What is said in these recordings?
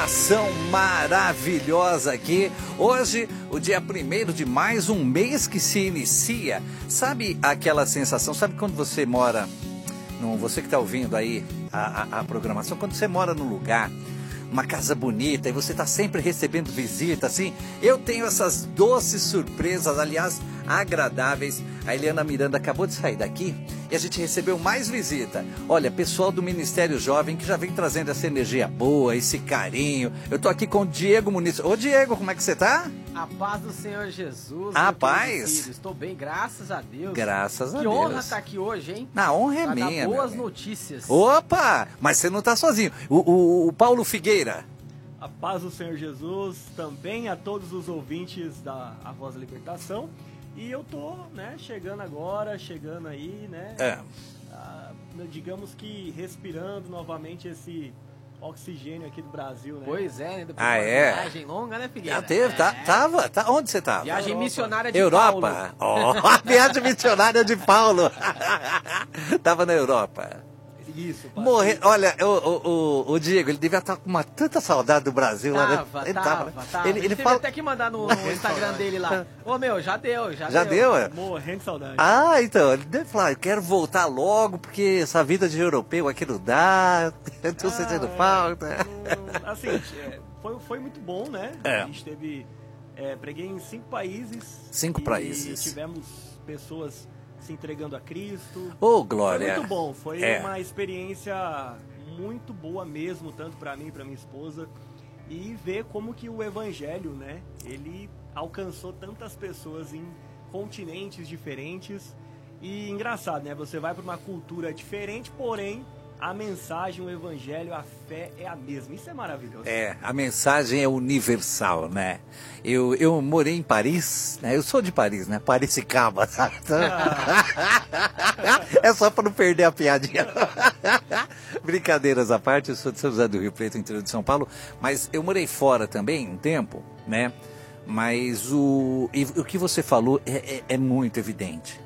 programação maravilhosa aqui. Hoje, o dia 1º de mais um mês que se inicia. Sabe aquela sensação, sabe quando você mora, você que está ouvindo aí a programação, quando você mora num lugar, uma casa bonita, e você está sempre recebendo visita, assim. Eu tenho essas doces surpresas, aliás, agradáveis. A Eliana Miranda acabou de sair daqui e a gente recebeu mais visita. Olha, pessoal do Ministério Jovem que já vem trazendo essa energia boa, esse carinho. Eu tô aqui com o Diego Muniz. Ô Diego, como é que você tá? A paz do Senhor Jesus. A paz? Estou bem, graças a Deus. Graças a Deus. Que honra estar aqui hoje, hein? Na honra é pra minha, dar boas meu. notícias. Opa! Mas você não tá sozinho. O Paulo Figueira. A paz do Senhor Jesus também a todos os ouvintes da A Voz da Libertação. E eu tô, chegando aí, digamos que respirando novamente esse oxigênio aqui do Brasil, né? Pois é, né? Depois de uma viagem longa, né, Figueira? Já teve, tava. Onde você tava? Viagem missionária de Europa. Paulo. A viagem missionária de Paulo. Tava na Europa. Isso, Morrer. Olha, o Diego, ele devia estar com uma tanta saudade do Brasil lá, né? Tava. Ele fala... até que mandar no Instagram dele lá. Ô, meu, já deu. Já deu, é? Morrendo de saudade. Ah, então, ele deve falar, eu quero voltar logo, porque essa vida de europeu aqui não dá, eu tô sentindo falta. Assim, foi muito bom, né? A gente teve, preguei em 5 países. 5 países. E tivemos pessoas se entregando a Cristo. Oh, glória! Foi muito bom, foi uma experiência muito boa mesmo, tanto para mim e para minha esposa, e ver como que o evangelho, né, ele alcançou tantas pessoas em continentes diferentes. E engraçado, né, você vai para uma cultura diferente, porém a mensagem, o evangelho, a fé é a mesma. Isso é maravilhoso. A mensagem é universal, né? Eu morei em Paris, né? Eu sou de Paris, né? Parisicaba, sabe? É só para não perder a piadinha. Brincadeiras à parte, eu sou de São José do Rio Preto, interior de São Paulo, mas eu morei fora também um tempo, né? Mas o que você falou é muito evidente.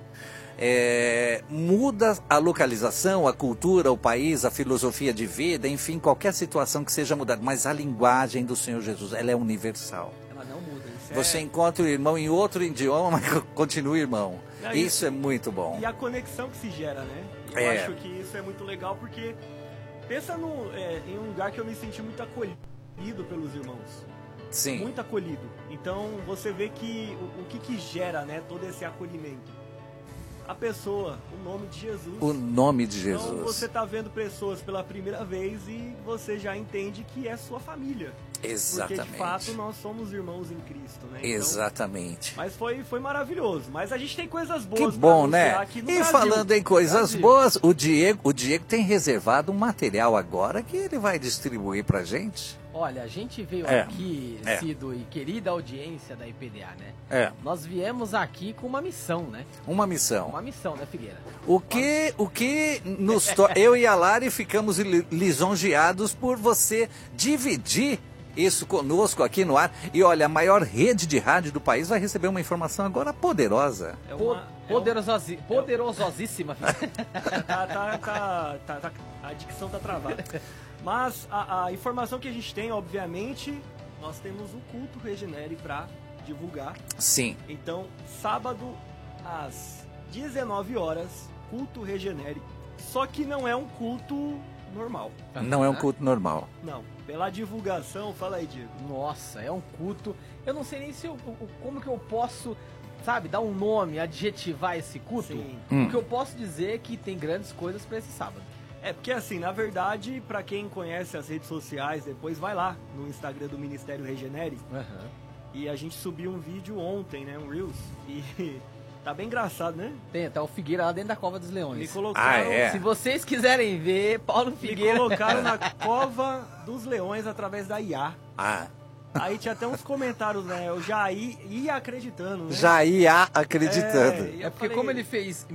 Muda a localização, a cultura, o país, a filosofia de vida, enfim, qualquer situação que seja mudada, mas a linguagem do Senhor Jesus, ela é universal. Ela não muda. Você encontra o irmão em outro idioma, mas continua irmão. Isso é muito bom. E a conexão que se gera, né? Eu acho que isso é muito legal, porque pensa em um lugar que eu me senti muito acolhido pelos irmãos. Sim. Muito acolhido. Então você vê que o que gera, né, todo esse acolhimento? A pessoa, o nome de Jesus. O nome de Jesus. Então você está vendo pessoas pela primeira vez e você já entende que é sua família. Exatamente. Porque de fato nós somos irmãos em Cristo, né? Então, exatamente. Mas foi maravilhoso. Mas a gente tem coisas boas. Que bom, né? Aqui no E Brasil. falando em coisas boas, o Diego tem reservado um material agora que ele vai distribuir pra gente. Olha, a gente veio aqui, Cido e querida audiência da IPDA, né? Nós viemos aqui com uma missão, né? Uma missão. Uma missão, né, Figueira? O que nos eu e a Lari ficamos lisonjeados por você dividir isso conosco aqui no ar. E olha, a maior rede de rádio do país vai receber uma informação agora poderosa. Poderosíssima. A dicção tá travada. Mas a informação que a gente tem, obviamente, nós temos o culto Regenere para divulgar. Sim. Então, sábado às 19 horas, culto Regenere. Só que não é um culto normal. Não é um culto normal. Não. Pela divulgação, fala aí, Diego. Nossa, é um culto. Eu não sei nem como que eu posso, sabe, dar um nome, adjetivar esse culto. Sim. O que eu posso dizer é que tem grandes coisas para esse sábado. Porque assim, na verdade, para quem conhece as redes sociais, depois vai lá no Instagram do Ministério Regenere. E a gente subiu um vídeo ontem, né, um Reels, e tá bem engraçado, né? Tá o Figueira lá dentro da Cova dos Leões. Me colocaram, Se vocês quiserem ver, Paulo Figueira... Me colocaram na Cova dos Leões através da IA. Aí tinha até uns comentários, né? Eu já ia acreditando, né? Já ia acreditando. Porque como ele fez